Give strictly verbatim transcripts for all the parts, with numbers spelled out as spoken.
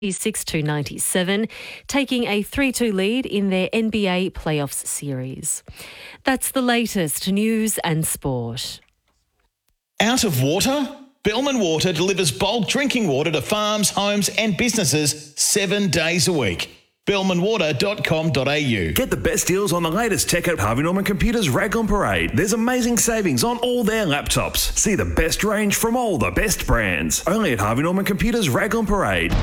ninety-six to ninety-seven, taking a three two lead in their N B A playoffs series. That's the latest news and sport. Out of water? Bellman Water delivers bulk drinking water to farms, homes and businesses seven days a week. bellman water dot com dot a u. Get the best deals on the latest tech at Harvey Norman Computers Raglan Parade. There's amazing savings on all their laptops. See the best range from all the best brands. Only at Harvey Norman Computers Raglan Parade.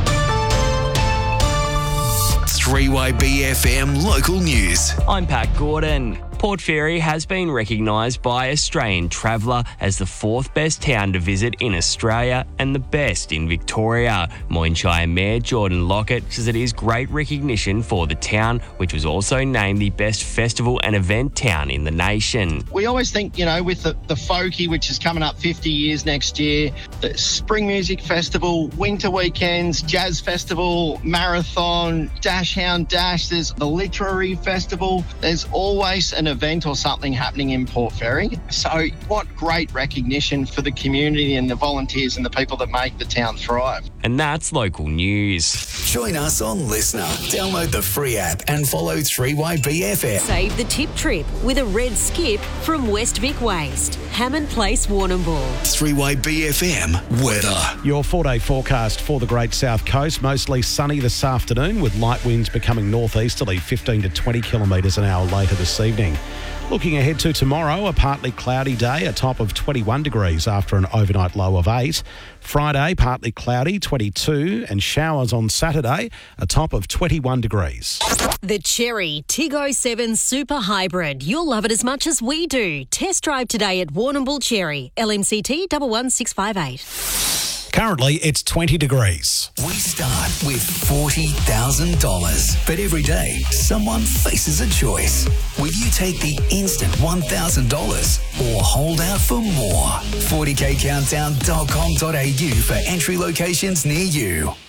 three Y B F M Local News. I'm Pat Gordon. Port Fairy has been recognised by Australian Traveller as the fourth best town to visit in Australia and the best in Victoria. Moyne Shire Mayor Jordan Lockett says it is great recognition for the town, which was also named the best festival and event town in the nation. We always think, you know, with the, the Folkie, which is coming up fifty years next year, the Spring Music Festival, Winter Weekends, Jazz Festival, Marathon, Dash Hound Dash, there's the Literary Festival, there's always an event or something happening in Port Fairy. So what great recognition for the community and the volunteers and the people that make the town thrive. And that's local news. Join us on Listener. Download the free app and follow three Y B F M. Save the tip trip with a red skip from West Vic Waste. Hammond Place, Warrnambool. three Y B F M weather. Your four-day forecast for the Great South Coast. Mostly sunny this afternoon with light winds becoming northeasterly fifteen to twenty kilometres an hour later this evening. Looking ahead to tomorrow, a partly cloudy day, a top of twenty-one degrees after an overnight low of eight. Friday, partly cloudy, twenty-two, and showers on Saturday, a top of twenty-one degrees. The Cherry Tig oh seven Super Hybrid. You'll love it as much as we do. Test drive today at Warrnambool Cherry. L M C T one one six five eight. Currently, it's twenty degrees. We start with forty thousand dollars. But every day, someone faces a choice. Will you take the instant one thousand dollars or hold out for more? forty k countdown dot com dot a u for entry locations near you.